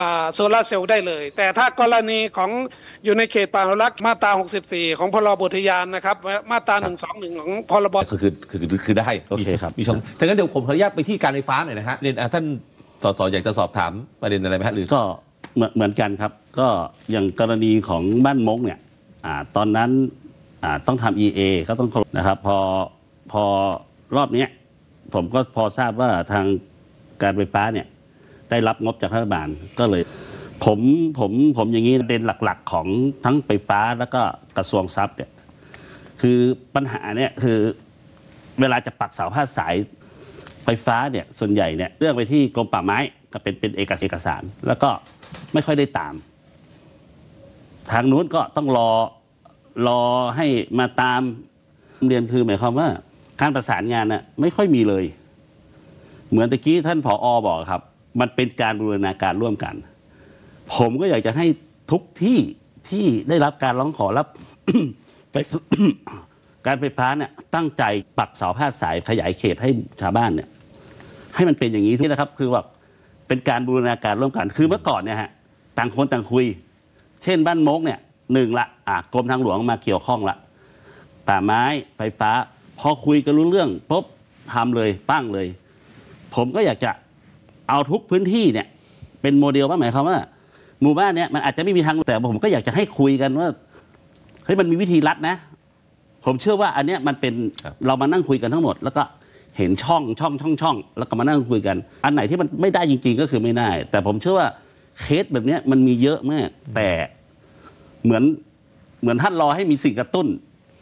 โซลาร์เซลล์ได้เลยแต่ถ้ากรณีของอยู่ในเขตป่าอนุรักษ์มาตรา64ของพรบอุทยานนะครับมาตรา121ของพรบคือได้โอเคครับมีช่องแต่งั้นเดี๋ยวผมขออนุญาตไปที่การไฟฟ้าหน่อยนะฮะเรียนท่านสสอยากจะสอบถามประเด็นอะไรไหมฮะหรือก็เหมือนกันครับก็อย่างกรณีของบ้านมงเนี่ยตอนนั้นต้องทำ EA ก็ต้องนะครับพอรอบนี้ผมก็พอทราบว่าทางการไฟฟ้าเนี่ยได้รับงบจากรัฐบาลก็เลยผมอย่างนี้ประเด็นหลักๆของทั้งไฟฟ้าแล้วก็กระทรวงทรัพย์เนี่ยคือปัญหาเนี่ยคือเวลาจะปักเสาพาดสายไฟฟ้าเนี่ยส่วนใหญ่เนี่ยเรื่องไปที่กรมป่าไม้ก็เป็นเอกสารแล้วก็ไม่ค่อยได้ตามทางนู้นก็ต้องรอให้มาตามเรียนคือหมายความว่าการประสานงานน่ะไม่ค่อยมีเลยเหมือนตะกี้ท่านผอ.บอกครับมันเป็นการบูรณาการร่วมกันผมก็อยากจะให้ทุกที่ได้รับการร้องขอรับ ไป การไฟฟ้าเนี่ยตั้งใจปักเสาพาดสายขยายเขตให้ชาวบ้านเนี่ยให้มันเป็นอย่างนี้ที่นะครับคือว่าเป็นการบูรณาการร่วมกันคือเมื่อก่อนเนี่ยฮะต่างคนต่างคุยเช่นบ้านมกเนี่ยหนึ่งละกรมทางหลวงมาเกี่ยวข้องละป่าไม้ไฟฟ้าพอคุยกันรู้เรื่องปุ๊บทำเลยปั้งเลยผมก็อยากจะเอาทุกพื้นที่เนี่ยเป็นโมเดลว่าหมายความว่าหมู่บ้านเนี่ยมันอาจจะไม่มีทางแต่ผมก็อยากจะให้คุยกันว่าเฮ้ยมันมีวิธีลัดนะผมเชื่อว่าอันเนี้ยมันเป็นเรามานั่งคุยกันทั้งหมดแล้วก็เห็นช่องแล้วก็มานั่งคุยกันอันไหนที่มันไม่ได้จริงๆก็คือไม่ได้แต่ผมเชื่อว่าเคสแบบนี้มันมีเยอะมากแต่เหมือนท่านรอให้มีสิ่งกระตุ้น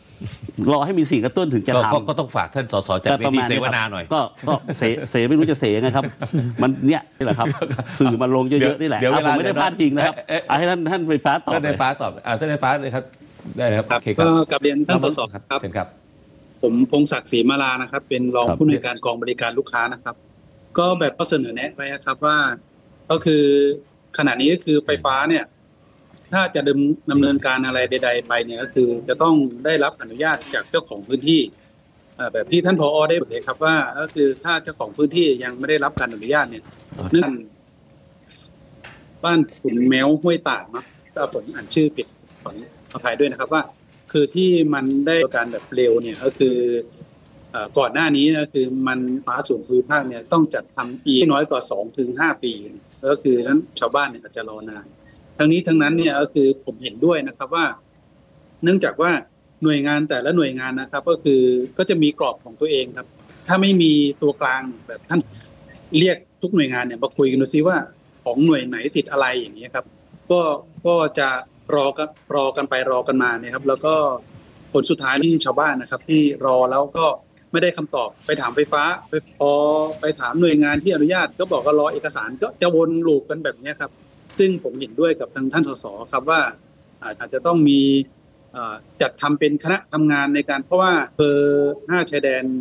ถึงจะทำก็ต้องฝากท่านสสจากเวทีเสวนาหน่อยก็เสไม่รู้จะเสยังไงครับมันเนี่ยนี่แหละครับสื่อมาลงเยอะๆนี่แหละผมไม่ได้พลาดจริงนะครับให้ท่านไฟฟ้าตอบท่านไฟฟ้าตอบท่านไฟฟ้าเลยครับได้ครับก็กับเรียนท่านสสครับผมพงศักดิ์ศรีมาลานะครับเป็นรองผู้อำนวยการกองบริการลูกค้านะครับก็แบบข้อเสนอแนะไว้ครับว่าก็คือขณะนี้ก็คือไฟฟ้าเนี่ยถ้าจะดำเนินการอะไรใดๆไปเนี่ยก็คือจะต้องได้รับอนุญาตจากเจ้าของพื้นที่แบบที่ท่านผอ.ได้บอกเลยครับว่าก็คือถ้าเจ้าของพื้นที่ยังไม่ได้รับการอนุญาตเนี่ยเนื่องบ้านขุนแมวห้วยตากเนาะถ้าผมอ่านชื่อผิดขออภัยด้วยนะครับว่าคือที่มันได้การแบบเร็วเนี่ยก็คือก่อนหน้านี้นะคือมันฟ้าส่วนภูมิภาคเนี่ยต้องจัดทำปีน้อยกว่า 2-5 ปีก็คือนั้นชาวบ้านเนี่ยอาจจะรอนานทั้งนี้ทั้งนั้นเนี่ยก็คือผมเห็นด้วยนะครับว่าเนื่องจากว่าหน่วยงานแต่ละหน่วยงานนะครับก็คือก็จะมีกรอบของตัวเองครับถ้าไม่มีตัวกลางแบบท่านเรียกทุกหน่วยงานเนี่ยมาคุยกันดูซิว่าของหน่วยไหนติดอะไรอย่างนี้ครับก็จะรอกันไปรอกันมาเนี่ยครับแล้วก็ผลสุดท้ายที่ชาวบ้านนะครับที่รอแล้วก็ไม่ได้คำตอบไปถามไฟฟ้าพอไปถามหน่วยงานที่อนุญาตก็บอกว่ารอเอกสารก็จะวนลูปกันแบบนี้ครับซึ่งผมเห็นด้วยกับทางท่านสสครับว่าอาจจะต้องมีจัดทำเป็นคณะทำงานในการเพราะว่าอำเภอ5ชายแดน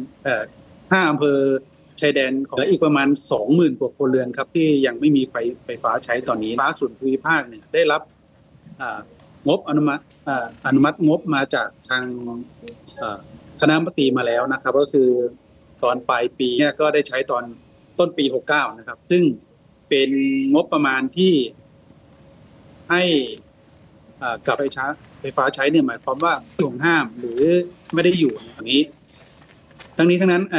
5อำเภอชายแดนของอีกประมาณ 20,000 กว่าครัวเรือนครับที่ยังไม่มีไฟฟ้าใช้ตอนนี้ฟ้าส่วนภูมิภาคเนี่ยได้รับงบอนุมัติงบมาจากทางคณะรัฐมนตรีมาแล้วนะครับก็คือตอนปลายปีเนี่ยก็ได้ใช้ตอนต้นปี69นะครับซึ่งเป็นงบประมาณที่ให้กับไฟฟ้าใช้เนี่ยหมายความว่าห่วงห้ามหรือไม่ได้อยู่อย่างนี้ทั้งนี้ทั้งนั้น